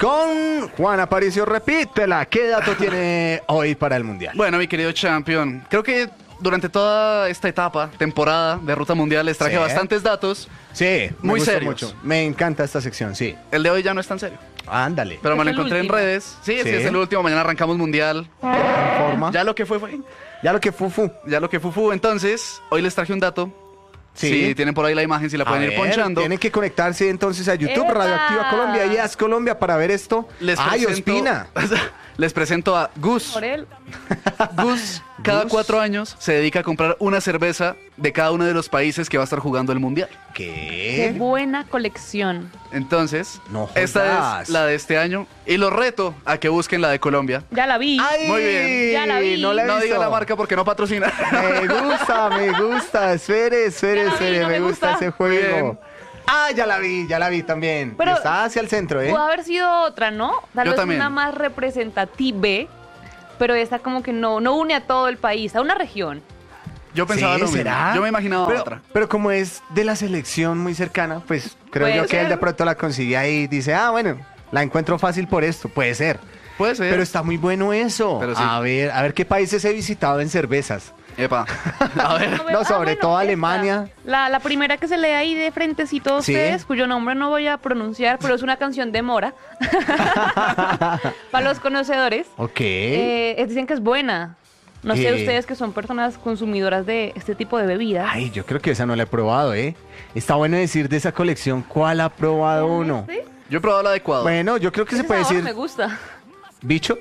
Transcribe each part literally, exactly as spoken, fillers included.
con Juan Aparicio. Repítela. ¿Qué dato tiene hoy para el Mundial? Bueno, mi querido champion, creo que durante toda esta etapa, temporada de Ruta Mundial, les traje Sí. bastantes datos. Sí, me Muy gustó serios. mucho. Me encanta esta sección, sí. El de hoy ya no es tan serio, Ándale. pero me Es lo el encontré último. en redes. Sí, es Sí. que es el último. Mañana arrancamos Mundial. Forma. Ya, Ya lo que fue, fue. lo que fufu. Ya lo que fue, fue. Entonces, hoy les traje un dato. Sí. Si tienen por ahí la imagen, si la A pueden ir ver, ponchando. Tienen que conectarse entonces a YouTube, ¡Epa! Radioactiva Colombia y As Colombia para ver esto. Les Ay, presento, Ospina. les presento a Gus. Por él. Gus, cada Gus. cuatro años se dedica a comprar una cerveza de cada uno de los países que va a estar jugando el Mundial. Qué ¿Qué? buena colección. Entonces, No esta jodas. es la de este año y los reto a que busquen la de Colombia. Ya la vi. Ay, Muy bien. Ya la vi. No la he No visto. diga la marca porque no patrocina. Me gusta, me gusta. Espere, espere, Ya la vi, espere. no me me gusta gusta. ese Muy bien. juego. Ah, ya la vi, ya la vi también. Pero- Está hacia el centro, ¿eh? Pudo haber sido otra, ¿no? Tal Yo vez también. una más representativa, pero esta como que no, no une a todo el país, a una región. Yo pensaba Sí, lo mismo. ¿será? Yo me imaginaba pero, otra. Pero como es de la selección muy cercana, pues creo Puede yo que él de ser. pronto la consigue ahí y dice, ah, bueno, la encuentro fácil por esto. Puede ser. Puede ser. Pero está muy bueno eso. Pero sí. A ver, a ver qué países he visitado en cervezas. Epa. A ver. A ver, No, ah, sobre bueno, todo esta. Alemania. La, la primera que se lee ahí de frentecito a Sí. ustedes, cuyo nombre no voy a pronunciar, pero es una canción de Mora. Para los conocedores. Ok. Eh, eh, dicen que es buena. No sé Eh. ustedes que son personas consumidoras de este tipo de bebidas. Ay, yo creo que esa no la he probado, ¿eh? Está bueno decir de esa colección cuál ha probado uno. ¿Sí? Yo he probado la de Ecuador. Bueno, yo creo que se Ese puede sabor decir me gusta. bicho.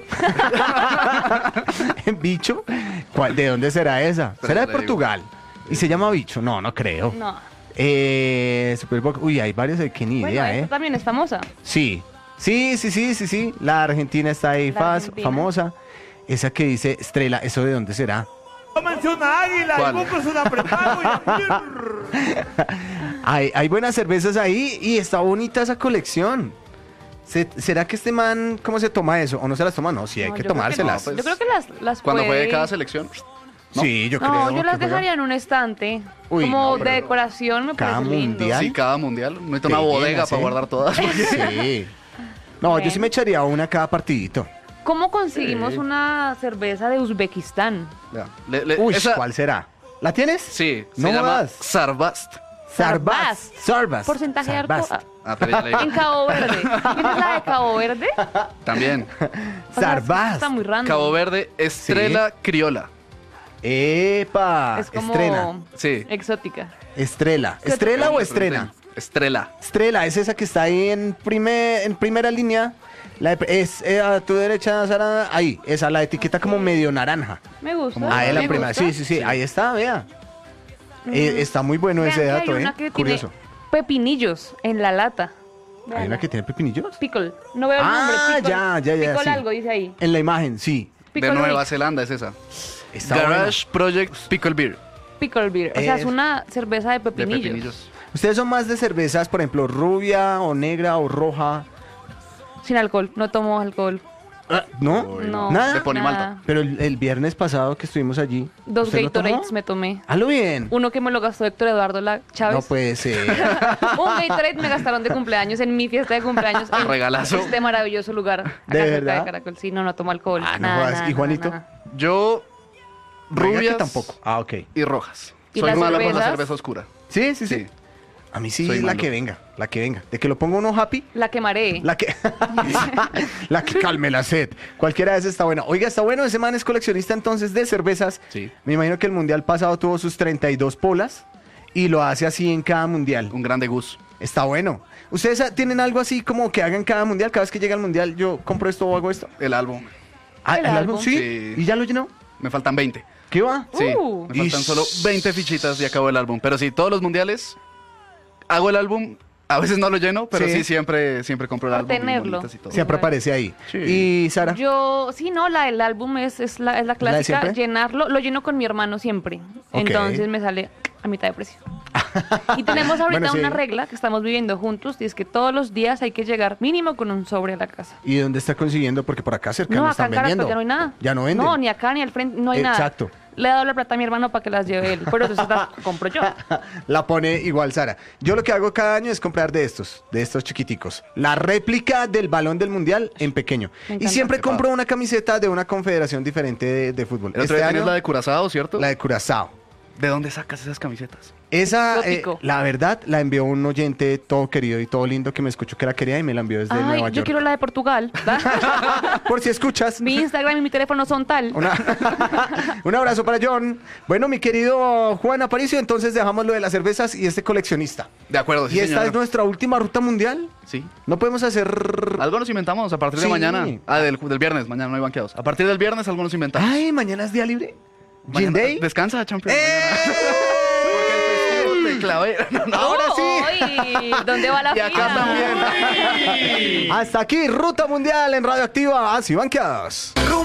¿Bicho? ¿Cuál- ¿De dónde será esa? Pero ¿Será de le digo. Portugal? ¿Y se llama bicho? No, no creo. No. Eh, Superboc- Uy, hay varios de que ni Bueno, idea, esta ¿eh? también es famosa. Sí. Sí, sí, sí, sí, sí. La Argentina está ahí, La faz- Argentina. famosa. Esa que dice Estrella, ¿eso de dónde será? Menciona águila, ¿Cuál? y es una prepago Hay, hay buenas cervezas ahí y está bonita esa colección. Se- ¿Será que este man, cómo se toma eso? ¿O no se las toma? No, sí, hay No, que yo creo tomárselas. no, pues, yo creo que las, las Cuando puede... juegue cada selección. ¿no? Sí, yo creo. No, yo que las juega. dejaría en un estante. Uy, como no, pero de decoración me cada parece lindo. mundial. Sí, cada mundial. Necesito una Qué bodega llenas, para ¿eh? guardar todas. Sí. No, yo sí me echaría una cada partidito. ¿Cómo conseguimos Sí. una cerveza de Uzbekistán? Ya. Le- le- Uy, esa- ¿cuál será? ¿La tienes? Sí, se No llama jodas. Sarvast. Sarbas. Sarbas. Porcentaje de Sarbas. alcohol. Ah, pero ya le digo. En Cabo Verde. ¿Tienes la de Cabo Verde? También. O sea, Sarbas. está muy random. Cabo Verde, Estrella Criolla. Epa. Es como Estrena. Sí. exótica. Estrella. ¿Estrella o estrena? Estrella. Estrella, es esa que está ahí en, primer, en primera línea. La de- es eh, a tu derecha, Sara. Ahí, esa, la etiqueta como medio naranja. Me gusta. Ahí la me primera. gusta. Sí, sí, sí, ahí está, vea. Eh, está muy bueno Vean ese que dato, hay ¿eh? una que Curioso. tiene pepinillos en la lata. ¿Hay Vean. una que tiene pepinillos? Pickle. No veo el Ah, nombre. Pickle. ya, ya, ya, Pickle sí. algo dice ahí. En la imagen, sí. Pickle De Nueva Rick. Zelanda es esa. Está Garage Project Pickle Beer. Pickle beer. O sea, es Es- una cerveza de De pepinillos. pepinillos. ¿Ustedes son más de cervezas, por ejemplo, rubia o negra o roja? Sin alcohol. No tomo alcohol. ¿No? No. Nada. De Ponimalta. nada. Pero el, el viernes pasado que estuvimos allí. Dos ¿usted no tomó? Gatorades me tomé. Hazlo bien. Uno que me lo gastó Héctor Eduardo La Chávez. No puede ser. Un Gatorade me gastaron de cumpleaños en mi fiesta de cumpleaños en Regalazo. este maravilloso lugar. Acá ¿De cerca verdad? de Caracol. Sí, no, no tomo alcohol. Ah, no Nada, jodas. nada, ¿Y nada, Juanito? nada. Yo, Venga, que rubias tampoco. Ah, ok. y rojas. ¿Y Soy las malo con la cervezas? cerveza oscura. Sí, sí, sí. Sí. A mí sí, Soy la malo. que venga, la que venga. De que lo ponga uno happy, La quemaré. la que la que calme la sed. Cualquiera de esas está buena. Oiga, está bueno, ese man es coleccionista entonces de cervezas. Sí. Me imagino que el mundial pasado tuvo sus treinta y dos polas y lo hace así en cada mundial. Un grande gus. Está bueno. ¿Ustedes ah, tienen algo así como que hagan cada mundial? Cada vez que llega el mundial, yo compro esto o hago esto. El álbum. Ah, ¿El ¿el álbum? álbum? ¿Sí? Sí. ¿Y ya lo llenó? Me faltan veinte. ¿Qué va? Sí. Uh. Me faltan Ish. solo veinte fichitas y acabo el álbum. Pero sí, todos los mundiales hago el álbum. A veces no lo lleno, pero Sí. sí, siempre, siempre compro el Por álbum. bien tenerlo. bonitas y todo. Siempre aparece ahí. Sí. ¿Y Sara? Yo, sí, no, la del álbum es, es, la, es la de clásica. siempre? Llenarlo, lo lleno con mi hermano siempre. Ok. Entonces me sale a mitad de precio. Y tenemos ahorita Bueno, sí. una regla que estamos viviendo juntos y es que todos los días hay que llegar mínimo con un sobre a la casa. ¿Y dónde está consiguiendo? Porque por acá cerca No, no acá están en Caracol vendiendo. ya no hay nada. Ya no venden. No, ni acá ni al frente, no hay nada. Exacto. le he dado la plata a mi hermano para que las lleve él, pero entonces las compro yo. La pone igual Sara. Yo lo que hago cada año es comprar de estos, de estos chiquiticos. La réplica del balón del mundial en pequeño. Me Y encanta. siempre compro una camiseta de una confederación diferente de, de fútbol. El otro Este día tenías año, la de Curazao, ¿cierto? la de Curazao. ¿De dónde sacas esas camisetas? Esa, Lo eh, pico. la verdad, la envió un oyente todo querido y todo lindo que me escuchó que la quería y me la envió desde Ay, Nueva yo York. quiero la de Portugal. Por si escuchas. Mi Instagram y mi teléfono son tal. Una- un abrazo para John. Bueno, mi querido Juan Aparicio, entonces dejamos lo de las cervezas y este coleccionista. De acuerdo, sí, y esta señora. es nuestra última ruta mundial. Sí. No podemos hacer... Algo nos inventamos a partir de Sí. mañana. Ah, del, del viernes. Mañana no hay banqueados. A partir del viernes algo nos inventamos. Ay, mañana es día libre. Gin Mañana- Day. Descansa, champion. ¡Eh! Porque el festivo te clavé. No, no. Ahora sí. Ay, ¿dónde va la Y acá fila? también. Hasta aquí, Ruta Mundial en Radioactiva. Así banqueados.